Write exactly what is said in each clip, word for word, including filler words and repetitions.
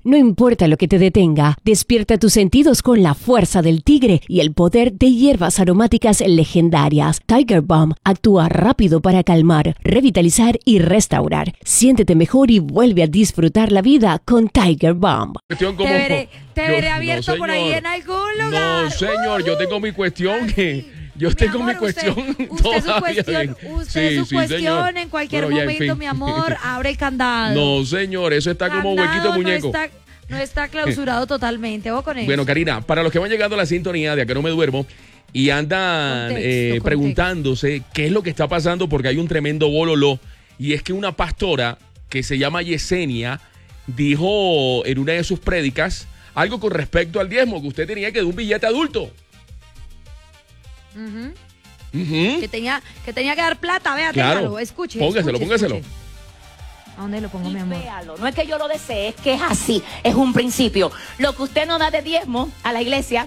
No importa lo que te detenga, despierta tus sentidos con la fuerza del tigre y el poder de hierbas aromáticas legendarias. Tiger Balm actúa rápido para calmar, revitalizar y restaurar. Siéntete mejor y vuelve a disfrutar la vida con Tiger Balm. Te veré, te Yo- veré no, abierto por ahí señor. en algún lugar. No, señor, yo tengo mi cuestión que... Yo Mi tengo amor, mi cuestión Usted, usted su todavía cuestión, bien. usted Sí, su sí, cuestión señor. en cualquier Bueno, ya, en momento, fin. mi amor, abre el candado. No, señor, eso está como Candado huequito muñeco. No está, no está clausurado totalmente. Ojo con eso. Bueno, Karina, para los que van llegando a la sintonía de A Que No Me Duermo y andan Contexto, eh, contexto. preguntándose qué es lo que está pasando porque hay un tremendo bololó, y es que una pastora que se llama Yesenia dijo en una de sus prédicas algo con respecto al diezmo, que usted tenía que dar un billete adulto. Ujú. Ujú. que, tenía, que tenía que dar plata, vea, Claro. téngalo, escuche. Póngaselo, escuche, póngaselo. escuche. ¿A dónde lo pongo, Y mi amor? véalo, no es que yo lo desee, es que es así, es un principio. Lo que usted no da de diezmo a la iglesia,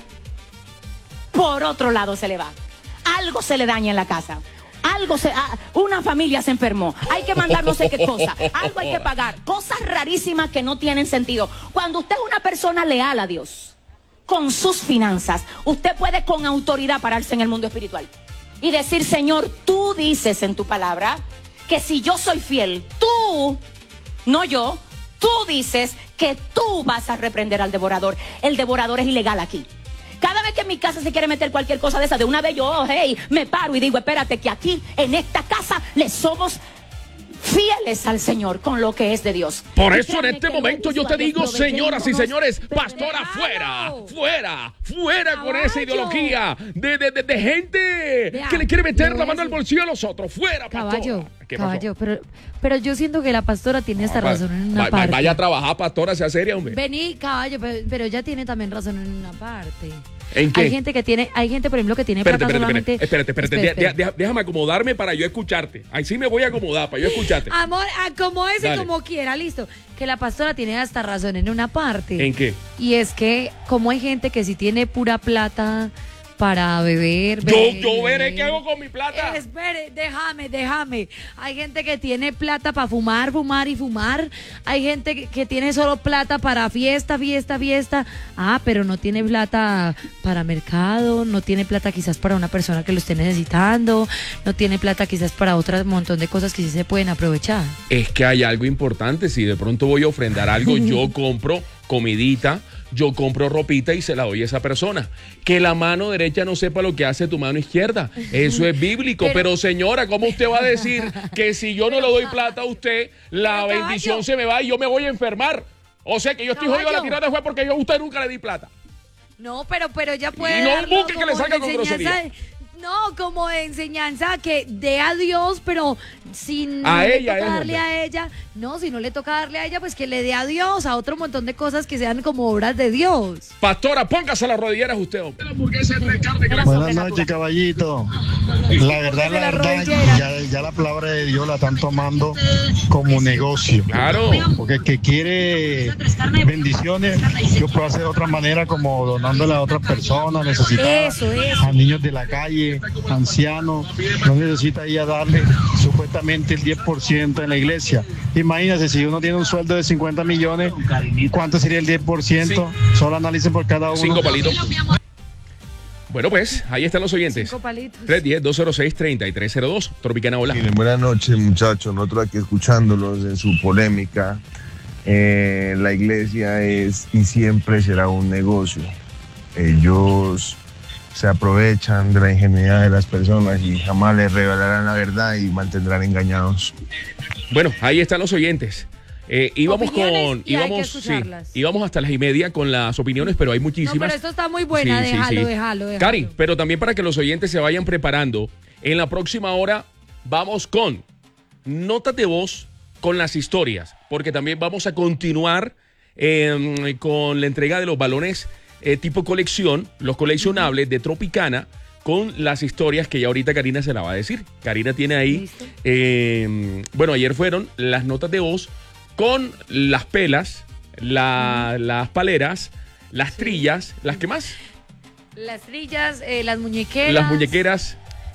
por otro lado se le va. Algo se le daña en la casa. Algo se, ah, una familia se enfermó. Hay que mandar no sé qué cosa. Algo hay que pagar. Cosas rarísimas que no tienen sentido. Cuando usted es una persona leal a Dios, con sus finanzas, usted puede con autoridad pararse en el mundo espiritual y decir, Señor, tú dices en tu palabra que si yo soy fiel, tú, no yo, tú dices que tú vas a reprender al devorador. El devorador es ilegal aquí. Cada vez que en mi casa se quiere meter cualquier cosa de esa, de una vez yo, oh, hey, me paro y digo, espérate, que aquí, en esta casa, le somos fieles al Señor con lo que es de Dios. Por Y eso en créanme este que momento lo yo te usuarios digo, señoras y proveyéndonos señores, de pastora, regalo. fuera, fuera, fuera con Caballo. esa ideología de, de, de, de gente Vea, que le quiere meter le voy la a mano al decir. bolsillo a los otros. Fuera, pastora. Caballo, ¿Qué pasó? caballo, pero, pero yo siento que la pastora tiene esta Va- razón en una va- va- parte. Vaya a trabajar, pastora, sea seria, hombre. Vení, caballo, pero, pero ella tiene también razón en una parte. ¿En qué? Hay gente que tiene, hay gente, por ejemplo, que tiene Espérate, plata espérate, solamente. espérate, espérate, espérate. Espera, Deja- deja- déjame acomodarme para yo escucharte. Ahí sí me voy a acomodar para yo escucharte. Amor, acomódese Dale. como quiera, listo. Que la pastora tiene hasta razón en una parte. ¿En qué? Y es que, como hay gente que si tiene pura plata para beber. Yo, beber, yo veré beber. qué hago con mi plata. Eh, espere, déjame, déjame. Hay gente que tiene plata para fumar, fumar y fumar. Hay gente que, que tiene solo plata para fiesta, fiesta, fiesta. Ah, pero no tiene plata para mercado, no tiene plata quizás para una persona que lo esté necesitando, no tiene plata quizás para otro montón de cosas que sí se pueden aprovechar. Es que hay algo importante. Si de pronto voy a ofrendar algo, yo compro comidita, yo compro ropita y se la doy a esa persona. Que la mano derecha no sepa lo que hace tu mano izquierda. Eso es bíblico. Pero, Pero- señora, ¿cómo usted va a decir que si yo no le doy plata a usted, la Pero, bendición caballo. se me va y yo me voy a enfermar? O sea que yo estoy jodido a la Caballo. tirada fue porque yo a usted nunca le di plata. No, pero, pero ella puede. Y no darlo busque que le como salga de con enseñanza grosería. de- No, como de enseñanza que dé a Dios, pero sin A no le ella, toca es, darle hombre. a ella. No, si no le toca darle a ella, pues que le dé a Dios, a otro montón de cosas que sean como obras de Dios. Pastora, póngase las rodilleras usted, hombre. Buenas noches, caballito. La verdad, De la la verdad, rodillera. ya, ya la palabra de Dios la están tomando como negocio. Claro. Porque el que quiere bendiciones, yo puedo hacer de otra manera, como donándole a otras personas necesitadas, Eso, eso. a niños de la calle, ancianos. No necesita ir a darle supuestamente el diez por ciento en la iglesia. Imagínense, si uno tiene un sueldo de cincuenta millones, ¿cuánto sería el diez por ciento? Solo analicen por cada uno. Cinco palitos. Bueno, pues, ahí están los oyentes. Cinco palitos. tres uno cero, dos cero seis, tres tres cero dos. Tropicana, hola. Miren, buenas noches, muchachos. Nosotros aquí escuchándolos en su polémica. Eh, la iglesia es y siempre será un negocio. Ellos se aprovechan de la ingenuidad de las personas y jamás les revelarán la verdad y mantendrán engañados. Bueno, ahí están los oyentes. Eh, íbamos Opiniones con. y hay que Íbamos, sí, escucharlas. íbamos hasta las y media con las opiniones, pero hay No, muchísimas. pero esto está muy buena, Sí, sí, déjalo, sí. déjalo, déjalo. Cari, pero también para que los oyentes se vayan preparando, en la próxima hora vamos con notas de voz con las historias, porque también vamos a continuar eh, con la entrega de los balones eh, tipo colección, los coleccionables de Tropicana, con las historias que ya ahorita Karina se la va a decir. Karina tiene ahí, Listo. eh, bueno, ayer fueron las notas de voz con las pelas, la- las paleras, las trillas, las que más, Las trillas, eh, las muñequeras. las muñequeras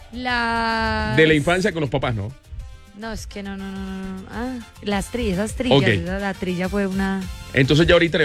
Las... de la infancia con los papás, ¿no? No, es que no, no, no, no. no. Ah, las trillas, esas trillas. Ok. esa- La trilla fue una... Entonces ya ahorita le